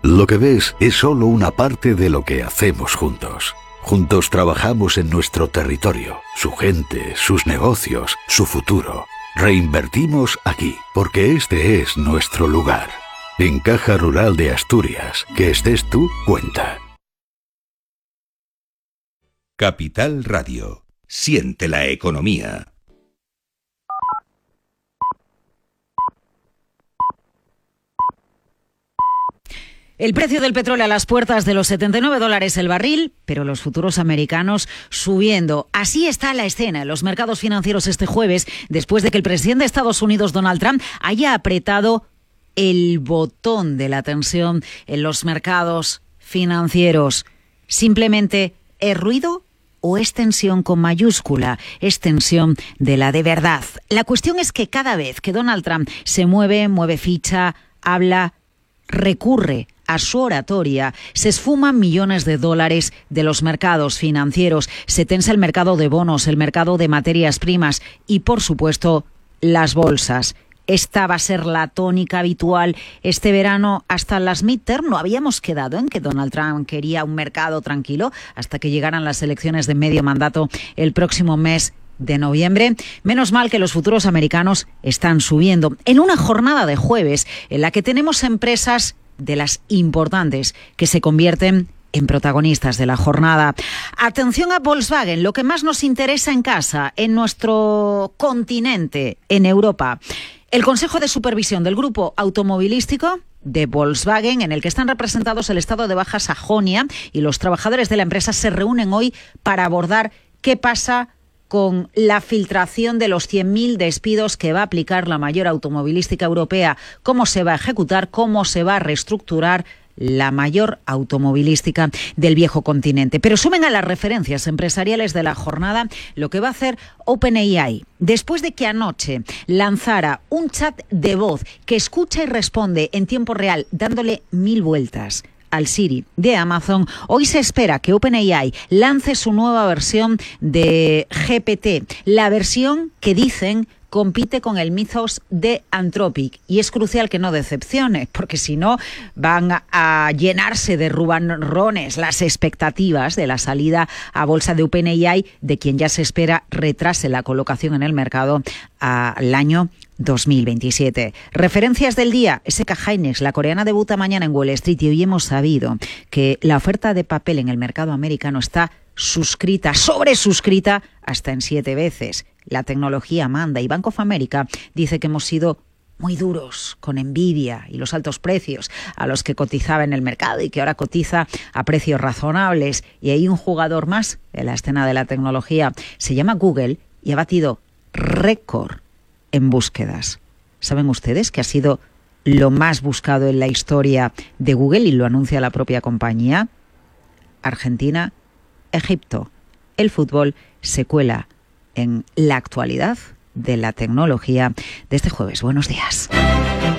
Lo que ves es solo una parte de lo que hacemos juntos. Juntos trabajamos en nuestro territorio, su gente, sus negocios, su futuro. Reinvertimos aquí, porque este es nuestro lugar. En Caja Rural de Asturias, que estés tú, cuenta. Capital Radio. Siente la economía. El precio del petróleo a las puertas de los $79 el barril, pero los futuros americanos subiendo. Así está la escena en los mercados financieros este jueves, después de que el presidente de Estados Unidos, Donald Trump, haya apretado el botón de la tensión en los mercados financieros. Simplemente, ¿es ruido o es tensión con mayúscula? Es tensión de la de verdad. La cuestión es que cada vez que Donald Trump se mueve ficha, habla, recurre a su oratoria, se esfuman millones de dólares de los mercados financieros, se tensa el mercado de bonos, el mercado de materias primas y, por supuesto, las bolsas. Esta va a ser la tónica habitual este verano hasta las midterm. No habíamos quedado en que Donald Trump quería un mercado tranquilo hasta que llegaran las elecciones de medio mandato el próximo mes de noviembre. Menos mal que los futuros americanos están subiendo en una jornada de jueves en la que tenemos empresas de las importantes que se convierten en protagonistas de la jornada. Atención a Volkswagen, lo que más nos interesa en casa, en nuestro continente, en Europa. El Consejo de Supervisión del Grupo Automovilístico de Volkswagen, en el que están representados el Estado de Baja Sajonia y los trabajadores de la empresa, se reúnen hoy para abordar qué pasa con la filtración de los 100.000 despidos que va a aplicar la mayor automovilística europea, cómo se va a ejecutar, cómo se va a reestructurar la mayor automovilística del viejo continente. Pero sumen a las referencias empresariales de la jornada lo que va a hacer OpenAI, después de que anoche lanzara un chat de voz que escucha y responde en tiempo real, dándole 1000 vueltas al Siri de Amazon. Hoy se espera que OpenAI lance su nueva versión de GPT, la versión que dicen compite con el Mythos de Anthropic, y es crucial que no decepcione, porque si no van a llenarse de rubanrones las expectativas de la salida a bolsa de OpenAI, de quien ya se espera retrase la colocación en el mercado al año 2027. Referencias del día: SK Hynix, la coreana, debuta mañana en Wall Street, y hoy hemos sabido que la oferta de papel en el mercado americano está sobresuscrita hasta en 7 veces. La tecnología manda, y Bank of America dice que hemos sido muy duros con Nvidia y los altos precios a los que cotizaba en el mercado y que ahora cotiza a precios razonables. Y hay un jugador más en la escena de la tecnología, se llama Google, y ha batido récord en búsquedas. ¿Saben ustedes que ha sido lo más buscado en la historia de Google, y lo anuncia la propia compañía? Argentina, Egipto. El fútbol se cuela en la actualidad de la tecnología de este jueves. Buenos días.